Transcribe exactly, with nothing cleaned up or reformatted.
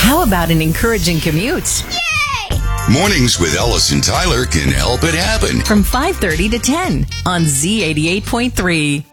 How about an encouraging commute? Yay! Mornings with Ellis and Tyler can help it happen. From five thirty to ten on Z eighty-eight point three.